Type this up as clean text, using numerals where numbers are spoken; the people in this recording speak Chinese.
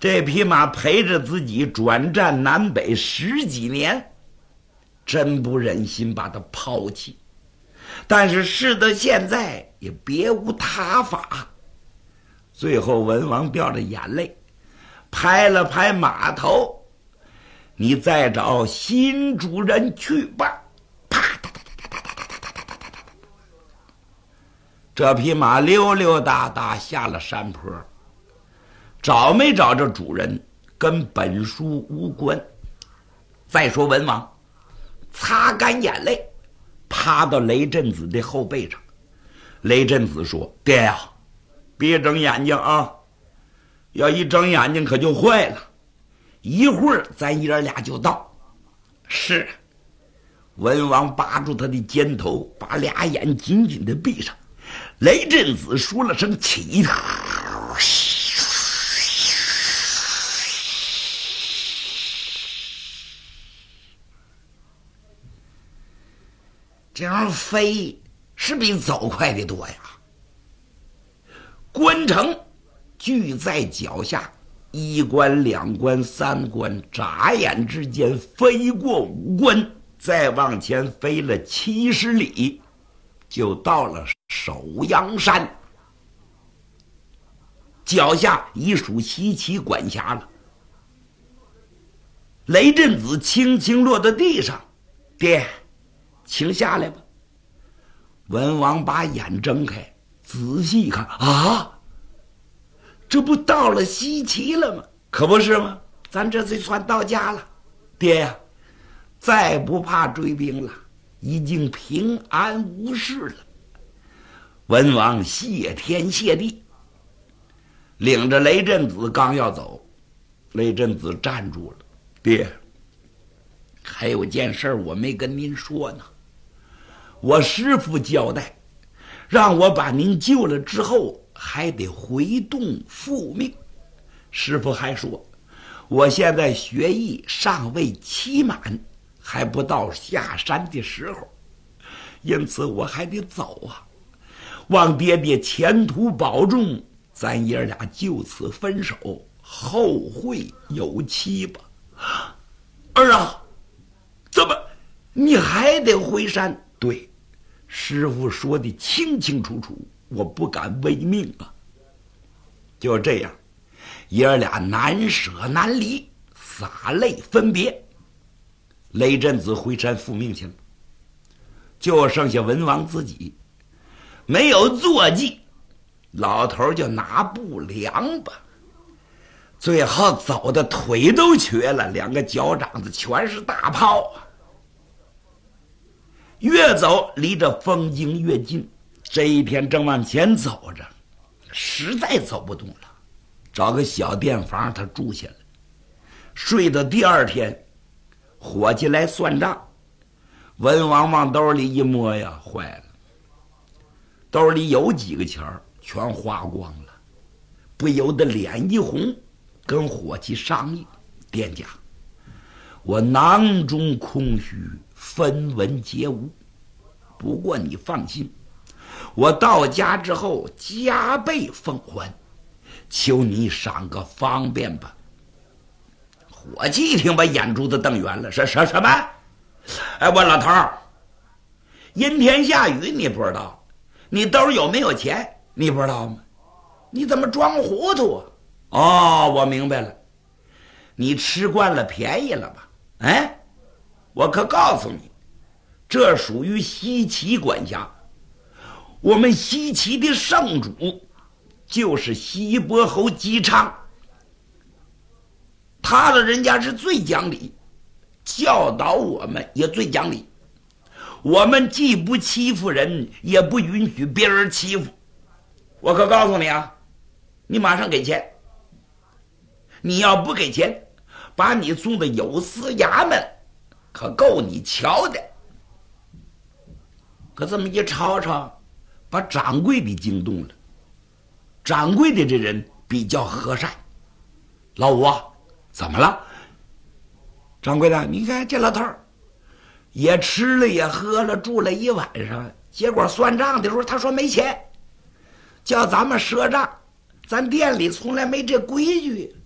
这匹马陪着自己转战南北10几年，真不忍心把它抛弃，但是事到现在也别无他法。最后文王掉着眼泪，拍了拍马头：“你再找新主人去吧。”啪嗒嗒嗒嗒嗒嗒嗒嗒嗒嗒，这匹马溜溜达达下了山坡。找没找着主人跟本书无关。再说文王擦干眼泪，趴到雷震子的后背上。雷震子说：“爹呀，别睁眼睛啊，要一睁眼睛可就坏了，一会儿咱爷俩就到。”是。文王扒住他的肩头，把俩眼紧紧的闭上。雷震子说了声起，这样飞是比走快的多呀。关城聚在脚下，1关2关3关，眨眼之间飞过5关，再往前飞了70里，就到了首阳山。脚下已属西岐管辖了。雷震子轻轻落到地上：“爹，请下来吧。”文王把眼睁开，仔细一看，啊，这不到了西岐了吗？可不是吗？咱这才算到家了。爹呀，再不怕追兵了，已经平安无事了。文王谢天谢地，领着雷震子刚要走，雷震子站住了：“爹，还有件事我没跟您说呢。我师父交代，让我把您救了之后，还得回洞复命。师父还说，我现在学艺尚未期满，还不到下山的时候，因此我还得走啊。望爹爹前途保重，咱爷俩就此分手，后会有期吧。”“儿啊，怎么你还得回山？”“对，师父说的清清楚楚，我不敢违命啊。”就这样，爷俩难舍难离，洒泪分别。雷震子回山复命去了，就剩下文王自己，没有坐骑，老头就拿布量吧。最后走的腿都瘸了，2个脚掌子全是大泡啊。越走离着风京越近，这一天正往前走着，实在走不动了，找个小店房他住下了。睡到第2天，伙计来算账，文王往兜里一摸呀，坏了，兜里有几个钱全花光了，不由得脸一红，跟伙计商议：“店家，我囊中空虚，分文皆无，不过你放心，我到家之后加倍奉还，求你赏个方便吧。”伙计一听，把眼珠子瞪圆了：“什么？哎，我老头儿，阴天下雨你不知道，你兜有没有钱你不知道吗？你怎么装糊涂啊？哦，我明白了，你吃惯了便宜了吧？哎，我可告诉你，这属于西岐管辖，我们西岐的圣主就是西伯侯姬昌，他的人家是最讲理，教导我们也最讲理。我们既不欺负人，也不允许别人欺负。我可告诉你啊，你马上给钱。你要不给钱，把你送到有司衙门，可够你瞧的。”可这么一吵吵，把掌柜的惊动了。掌柜的这人比较和善：“老五啊，怎么了？”掌柜的，你看这老头儿也吃了也喝了，住了一晚上，结果算账的时候他说没钱，叫咱们赊账，咱店里从来没这规矩。